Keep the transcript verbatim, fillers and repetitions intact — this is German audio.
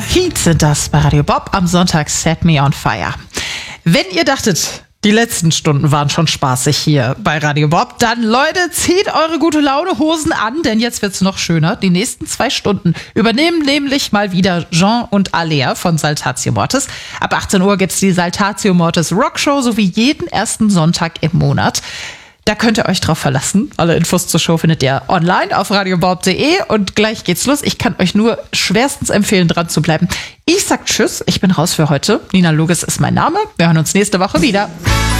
Heat sind das bei Radio Bob am Sonntag Set Me on Fire. Wenn ihr dachtet, die letzten Stunden waren schon spaßig hier bei Radio Bob, dann Leute, zieht eure gute Laune Hosen an, denn jetzt wird's noch schöner. Die nächsten zwei Stunden übernehmen nämlich mal wieder Jean und Alea von Saltatio Mortis. Ab achtzehn Uhr gibt's die Saltatio Mortis Rockshow, so wie jeden ersten Sonntag im Monat. Da könnt ihr euch drauf verlassen. Alle Infos zur Show findet ihr online auf radiobob punkt de und gleich geht's los. Ich kann euch nur schwerstens empfehlen, dran zu bleiben. Ich sag Tschüss, ich bin raus für heute. Nina Loges ist mein Name. Wir hören uns nächste Woche wieder.